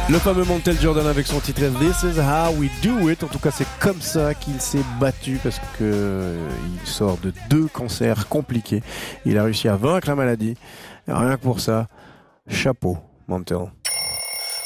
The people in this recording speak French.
Le fameux Montel Jordan avec son titre This is how we do it. En tout cas, c'est comme ça qu'il s'est battu parce que il sort de 2 cancers compliqués. Il a réussi à vaincre la maladie. Et rien que pour ça, chapeau, Montel.